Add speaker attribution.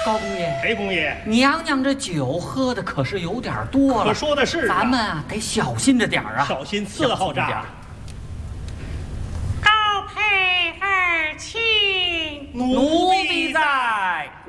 Speaker 1: 高公爷，
Speaker 2: 裴公爷，
Speaker 1: 娘娘这酒喝的可是有点多了。
Speaker 2: 可说的是
Speaker 1: 咱们啊得小心着点啊，
Speaker 2: 小心伺候着。
Speaker 3: 高配二卿，
Speaker 1: 奴婢在。